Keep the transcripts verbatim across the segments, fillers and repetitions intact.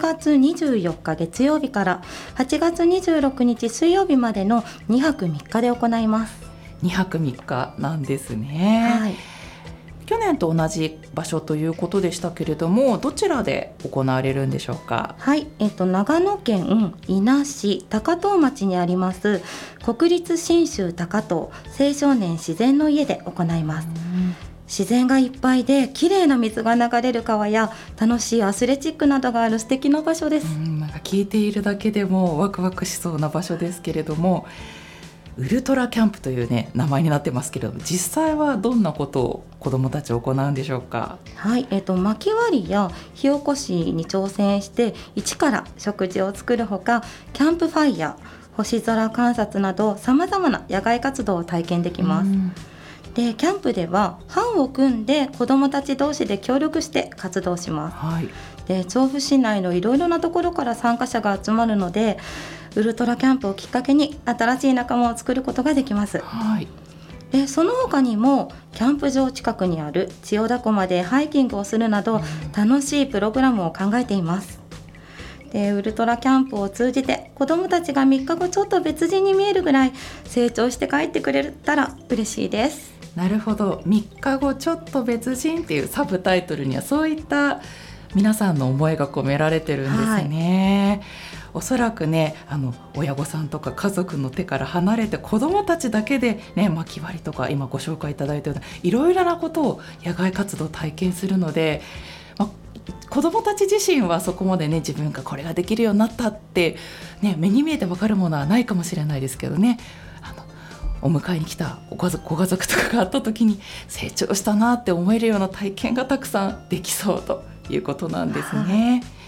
がつにじゅうよっか月曜日からはちがつにじゅうろくにち水曜日までのにはくみっかで行います。 にはくみっかなんですね、 はい、 去年と同じ場所ということでしたけれども、どちらで行われるんでしょうか？ はい、えっと、長野県伊那市高遠町にあります国立信州高遠青少年自然の家で行います。自然がいっぱいで綺麗な水が流れる川や楽しいアスレチックなどがある素敵な場所です。 うん、なんか聞いているだけでもワクワクしそうな場所ですけれども、ウルトラキャンプという、ね、名前になってますけれども、実際はどんなことを子どもたち行うんでしょうか？ はい、えっと、薪割りや火起こしに挑戦して一から食事を作るほか、キャンプファイヤー、星空観察などさまざまな野外活動を体験できます。 うんでキャンプでは班を組んで子どもたち同士で協力して活動します。 はい、 で調布市内のいろいろなところから参加者が集まるので、ウルトラキャンプをきっかけに新しい仲間を作ることができます。 はい、 でその他にもキャンプ場近くにある千代田湖までハイキングをするなど、楽しいプログラムを考えています。でウルトラキャンプを通じて子どもたちがみっかごちょっと別人に見えるぐらい成長して帰ってくれたら嬉しいです。 なるほど、みっかごちょっと別人っていうサブタイトルにはそういった皆さんの思いが込められてるんですね、はい、おそらくね、あの親御さんとか家族の手から離れて子どもたちだけで、ね、薪割りとか今ご紹介いただいたようないろいろなことを野外活動体験するので、ま、子どもたち自身はそこまでね、自分がこれができるようになったって、ね、目に見えて分かるものはないかもしれないですけどね、あのお迎えに来たご家族、ご家族とかがあった時に成長したなって思えるような体験がたくさんできそうということなんですね、はい、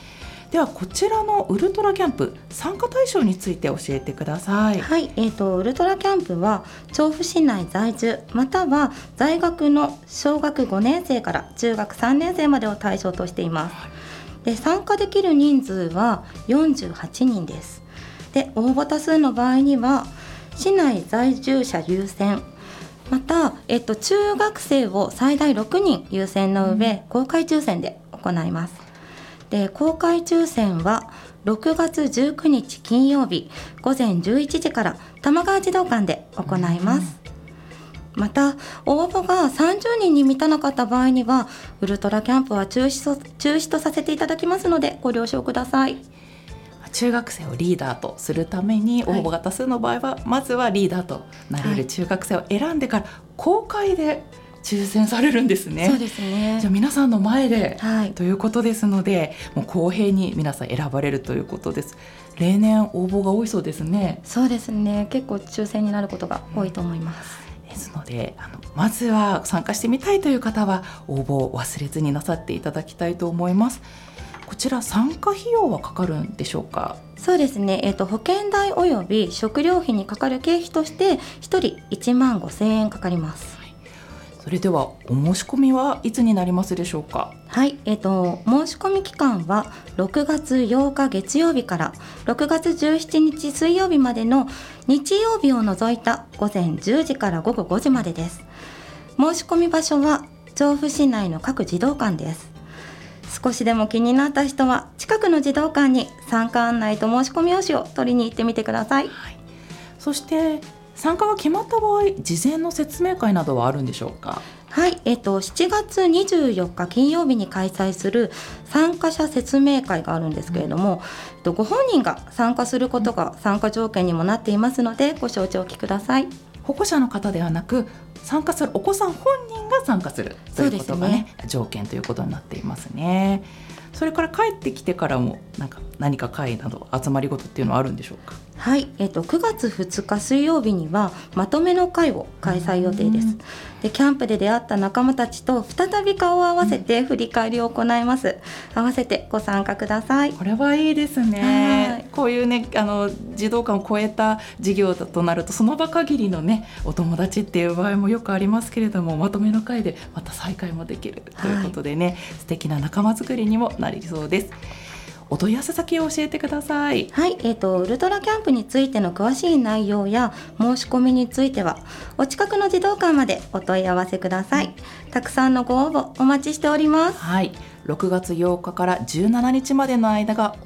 ではこちらのウルトラキャンプ参加対象について教えてください。 はい、えーと、ウルトラキャンプは調布市内在住または在学の小学ごねん生から中学さんねん生までを対象としています。で参加できる人数はよんじゅうはちにんです。で応募多数の場合には市内在住者優先、また、えっと、中学生を最大ろくにん優先の上、うん、公開抽選で行います。で公開抽選はろくがつじゅうくにち金曜日ごぜんじゅういちじから玉川児童館で行います、うん、また応募がさんじゅうにんに満たなかった場合にはウルトラキャンプは中止と、中止とさせていただきますのでご了承ください。 中学生をリーダーとするために応募が多数の場合は、はい、まずはリーダーとなれる中学生を選んでから公開で抽選されるんですね。 そうですね。 じゃあ皆さんの前で、 はい、 ということですので、もう公平に皆さん選ばれるということです。例年応募が多いそうですね。 そうですね、結構抽選になることが多いと思います、 うん、ですのであのまずは参加してみたいという方は応募を忘れずになさっていただきたいと思います。こちら参加費用はかかるんでしょうか？ そうですね、えーと、保険代および食料費にかかる経費としてひとりいちまんごせんえんかかります、はい、 それではお申し込みはいつになりますでしょうか？ はい、えーと、申し込み期間はろくがつようか月曜日からろくがつじゅうしちにち水曜日までの日曜日を除いたごぜんじゅうじからごごごじまでです。申し込み場所は調布市内の各児童館です。少しでも気になった人は近くの児童館に参加案内と申し込み用紙を取りに行ってみてください、はい、 そして参加が決まった場合、事前の説明会などはあるんでしょうか？ はい、えっと、しちがつにじゅうよっか金曜日に開催する参加者説明会があるんですけれども、うん、ご本人が参加することが参加条件にもなっていますのでご承知おきください。 保護者の方ではなく参加するお子さん本人が参加するということが、ね、ね、条件ということになっていますね。それから帰ってきてからもなんか何か会など集まりごとっていうのはあるんでしょうか？ はい、えっと、くがつふつか水曜日にはまとめの会を開催予定です。でキャンプで出会った仲間たちと再び顔を合わせて振り返りを行います。合わせてご参加ください。 これはいいですね。こういうね、あの児童館を超えた事業だとなるとその場限りのねお友達っていう場合もよくありますけれども、まとめの会でまた再会もできるということでね、はい、素敵な仲間作りにもなりそうです。お問い合わせ先を教えてください。 はい、えーと、ウルトラキャンプについての詳しい内容や申し込みについてはお近くの児童館までお問い合わせください。たくさんのご応募お待ちしております。 はい、ろくがつようかからじゅうしちにちまでの間が